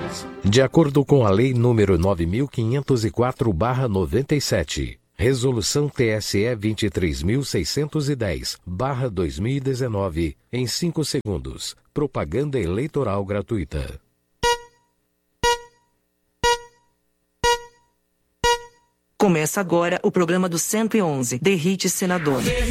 De acordo com a Lei nº 9.504/97, Resolução TSE 23.610/2019, em 5 segundos, propaganda eleitoral gratuita. Começa agora o programa do 111, The Hit Senador.